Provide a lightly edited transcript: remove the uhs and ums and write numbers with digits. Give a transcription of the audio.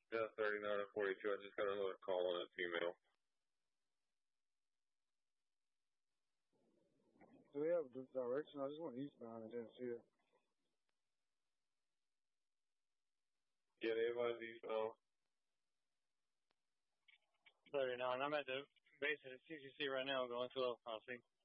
Yeah, 39 and 42. I just got another call on a female. Do they have the direction? I just went eastbound and didn't see it. Yeah, they have eastbound. 39. I'm at the base of the CCC right now going to a crossing.